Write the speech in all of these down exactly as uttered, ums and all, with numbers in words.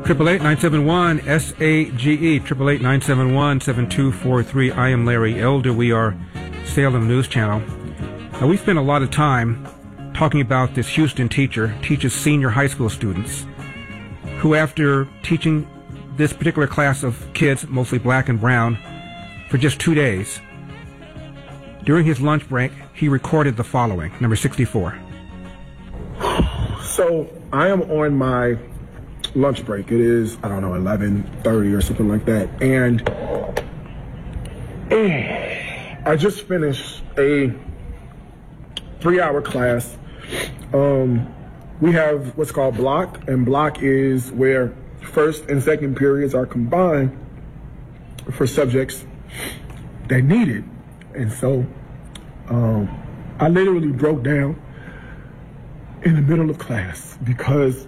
Triple eight nine seven one S A G E. Triple eight nine seven one seven two four three. I am Larry Elder. We are Salem News Channel. Now, we spent a lot of time talking about this Houston teacher, teaches senior high school students, who after teaching this particular class of kids, mostly black and brown, for just two days, during his lunch break, he recorded the following, number sixty-four. So I am on my lunch break. It is, I don't know, eleven thirty or something like that. And I just finished a three-hour class. Um, we have what's called block, and block is where first and second periods are combined for subjects that need it. And so um, I literally broke down in the middle of class because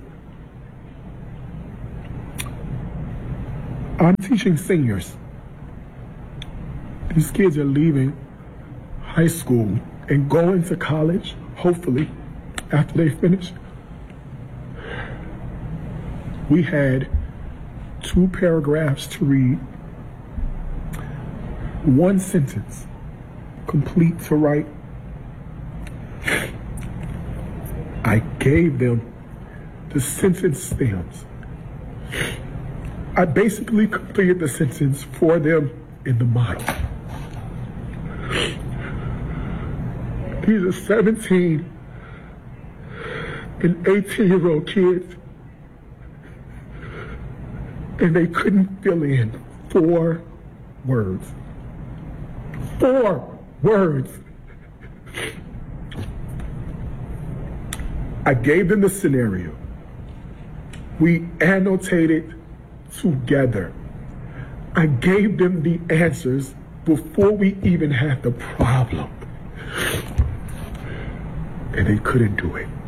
I'm teaching seniors. These kids are leaving high school and going to college, hopefully, after they finish. We had two paragraphs to read, one sentence complete to write. I gave them the sentence stems. I basically completed the sentence for them in the mind. These are seventeen and eighteen year old kids, and they couldn't fill in four words. Four words. I gave them the scenario. We annotated together. I gave them the answers before we even had the problem. And they couldn't do it.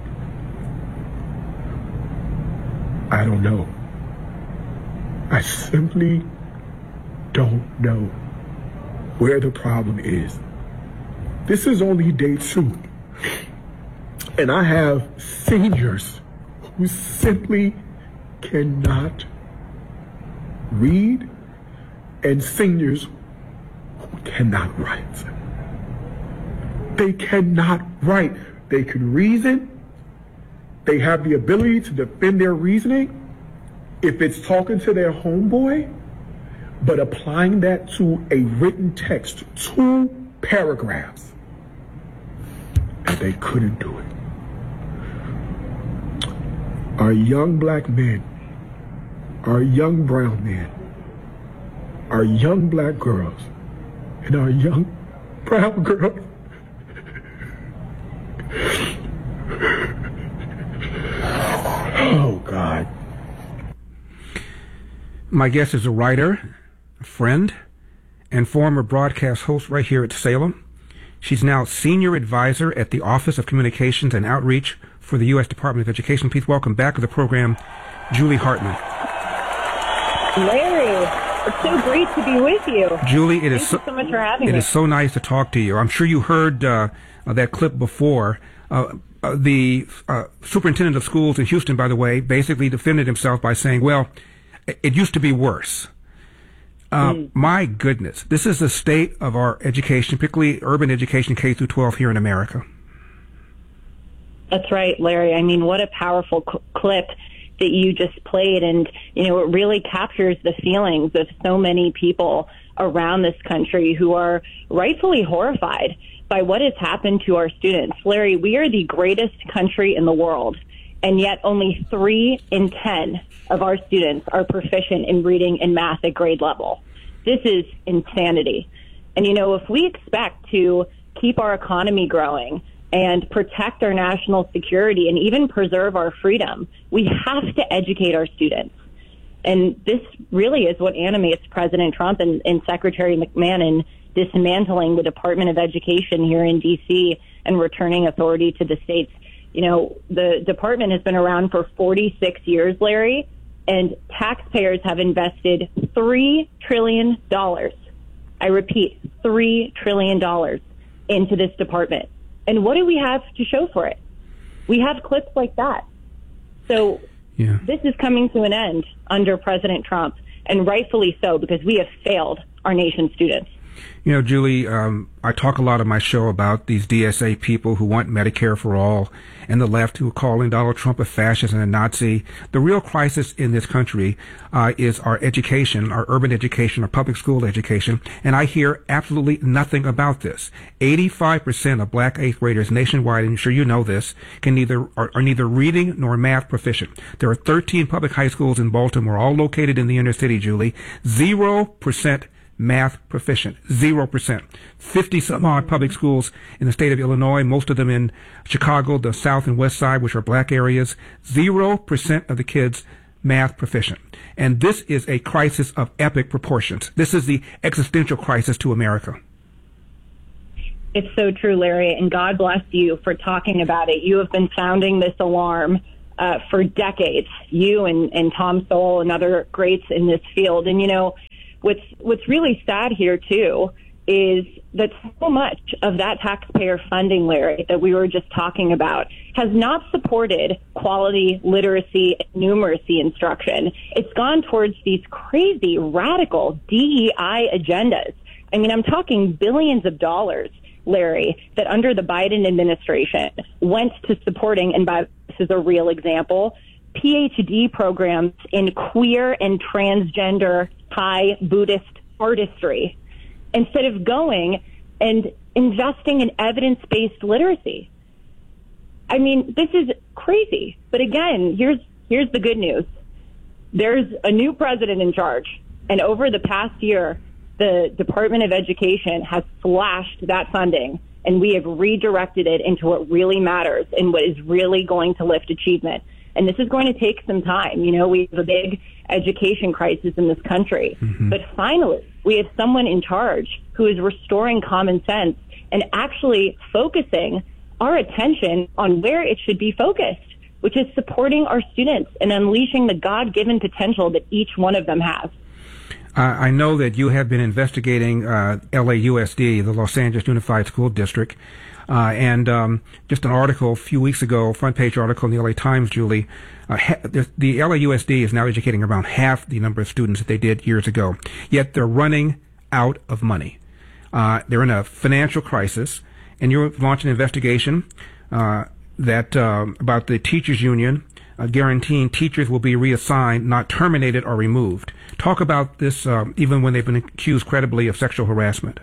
I don't know. I simply don't know where the problem is. This is only day two. And I have seniors who simply cannot read and seniors who cannot write. They cannot write. They can reason. They have the ability to defend their reasoning if it's talking to their homeboy, but applying that to a written text, two paragraphs, and they couldn't do it. Our young black men, our young brown men, our young black girls, and our young brown girls oh, God. My guest is a writer, a friend, and former broadcast host right here at Salem. She's now senior advisor at the Office of Communications and Outreach for the U S Department of Education. Please welcome back to the program, Julie Hartman. Larry, it's so great to be with you. Julie, it is Thank so, you so much for having it me. is so nice to talk to you. I'm sure you heard uh, uh, that clip before. Uh, uh, the uh, superintendent of schools in Houston, by the way, basically defended himself by saying, well, it used to be worse. Uh, mm. My goodness, this is the state of our education, particularly urban education, K through twelve here in America. That's right, Larry. I mean, what a powerful cl- clip that you just played. And, you know, it really captures the feelings of so many people around this country who are rightfully horrified by what has happened to our students. Larry, we are the greatest country in the world, and yet only three in ten of our students are proficient in reading and math at grade level. This is insanity. And, you know, if we expect to keep our economy growing and protect our national security and even preserve our freedom, we have to educate our students. And this really is what animates President Trump and, and Secretary McMahon in dismantling the Department of Education here in D C and returning authority to the states. You know, the department has been around for forty-six years, Larry, and taxpayers have invested three trillion dollars. I repeat, three trillion dollars into this department. And what do we have to show for it? We have clips like that. So Yeah. This is coming to an end under President Trump, and rightfully so, because we have failed our nation's students. You know, Julie, um, I talk a lot on my show about these D S A people who want Medicare for all, and the left who are calling Donald Trump a fascist and a Nazi. The real crisis in this country uh, is our education, our urban education, our public school education, and I hear absolutely nothing about this. eighty-five percent of black eighth graders nationwide, and I'm sure you know this, can neither are, are neither reading nor math proficient. There are thirteen public high schools in Baltimore, all located in the inner city, Julie. Zero percent math proficient, zero percent. fifty some odd public schools in the state of Illinois, most of them in Chicago, the south and west side, which are black areas. Zero percent of the kids math proficient. And this is a crisis of epic proportions. This is the existential crisis to America. It's so true, Larry, and God bless you for talking about it. You have been sounding this alarm uh, for decades, you and, and Tom Sowell and other greats in this field. And, you know, What's what's really sad here, too, is that so much of that taxpayer funding, Larry, that we were just talking about, has not supported quality literacy and numeracy instruction. It's gone towards these crazy, radical D E I agendas. I mean, I'm talking billions of dollars, Larry, that under the Biden administration went to supporting, and by this is a real example, P H D programs in queer and transgender Thai Buddhist artistry, instead of going and investing in evidence-based literacy. I mean, this is crazy. But again, here's here's the good news. There's a new president in charge, and over the past year, the Department of Education has slashed that funding, and we have redirected it into what really matters and what is really going to lift achievement. And this is going to take some time. You know, we have a big education crisis in this country. Mm-hmm. But finally, we have someone in charge who is restoring common sense and actually focusing our attention on where it should be focused, which is supporting our students and unleashing the God-given potential that each one of them has. Uh, I know that you have been investigating uh, L A U S D, the Los Angeles Unified School District. Uh, and um, just an article a few weeks ago, front page article in the L A Times, Julie, uh, ha- the, the L A U S D is now educating around half the number of students that they did years ago. Yet they're running out of money. Uh, they're in a financial crisis, and you're launching an investigation uh, that uh, about the teachers union uh, guaranteeing teachers will be reassigned, not terminated or removed. Talk about this, uh, even when they've been accused credibly of sexual harassment.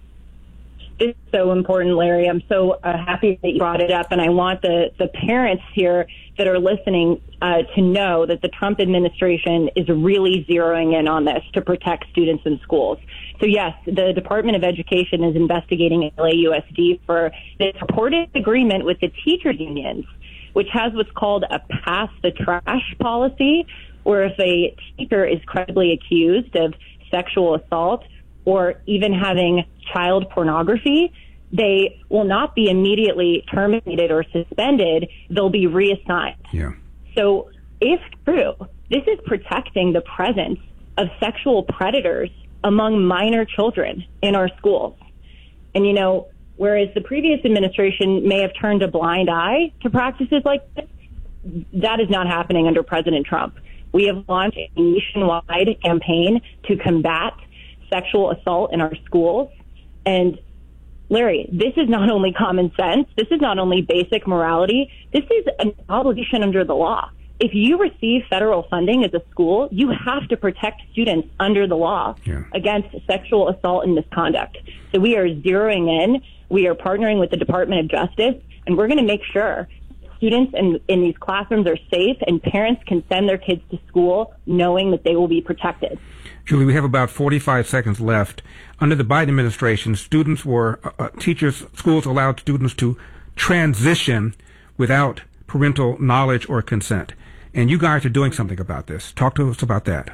It's so important, Larry. I'm so uh, happy that you brought it up, and I want the, the parents here that are listening uh, to know that the Trump administration is really zeroing in on this to protect students in schools. So, yes, the Department of Education is investigating L A U S D for this purported agreement with the teachers unions, which has what's called a pass the trash policy, where if a teacher is credibly accused of sexual assault or even having child pornography, they will not be immediately terminated or suspended. They'll be reassigned. Yeah. So if true, this is protecting the presence of sexual predators among minor children in our schools. And, you know, whereas the previous administration may have turned a blind eye to practices like this, that is not happening under President Trump. We have launched a nationwide campaign to combat sexual assault in our schools. And Larry, this is not only common sense. This is not only basic morality. This is an obligation under the law. If you receive federal funding as a school, you have to protect students under the law yeah. against sexual assault and misconduct. So we are zeroing in. We are partnering with the Department of Justice, and we're going to make sure students in, in these classrooms are safe and parents can send their kids to school knowing that they will be protected. Julie, we have about forty-five seconds left. Under the Biden administration, students were, uh, teachers, schools allowed students to transition without parental knowledge or consent. And you guys are doing something about this. Talk to us about that.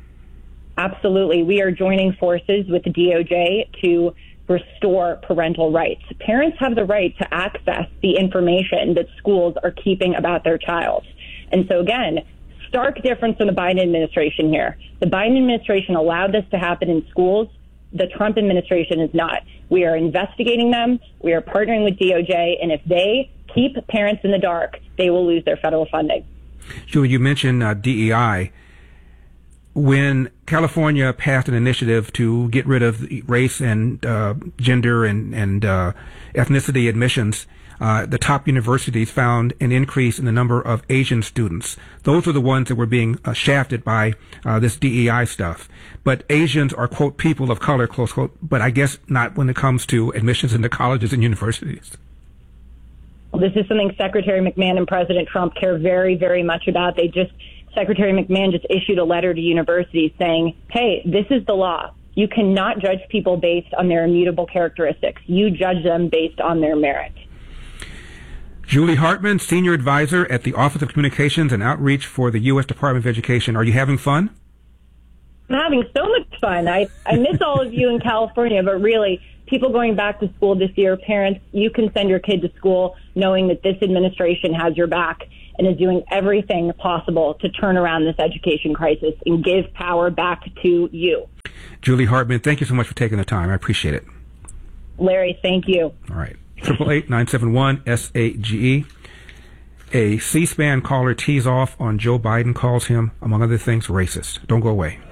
Absolutely. We are joining forces with the D O J to restore parental rights. Parents have the right to access the information that schools are keeping about their child. And so again, stark difference from the Biden administration here. The Biden administration allowed this to happen in schools. The Trump administration is not. We are investigating them. We are partnering with D O J. And if they keep parents in the dark, they will lose their federal funding. Julie, you mentioned uh, D E I. When California passed an initiative to get rid of race and uh, gender and, and uh, ethnicity admissions, uh, the top universities found an increase in the number of Asian students. Those are the ones that were being uh, shafted by uh, this D E I stuff. But Asians are, quote, people of color, close quote, but I guess not when it comes to admissions into colleges and universities. This is something Secretary McMahon and President Trump care very, very much about. They just Secretary McMahon just issued a letter to universities saying, hey, this is the law. You cannot judge people based on their immutable characteristics. You judge them based on their merit. Julie Hartman, Senior Advisor at the Office of Communications and Outreach for the U S Department of Education. Are you having fun? I'm having so much fun. I, I miss all of you in California, but really, people going back to school this year, parents, you can send your kid to school knowing that this administration has your back and is doing everything possible to turn around this education crisis and give power back to you. Julie Hartman, thank you so much for taking the time. I appreciate it. Larry, thank you. All right. eight eight eight, nine seven one, S A G E. A C-SPAN caller tees off on Joe Biden, calls him, among other things, racist. Don't go away.